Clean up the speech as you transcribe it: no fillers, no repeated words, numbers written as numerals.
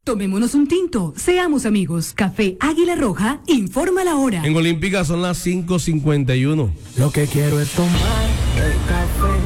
Tomémonos un tinto, seamos amigos. Café Águila Roja, informa la hora. En Olímpica son las 5:51. Lo que quiero es tomar el café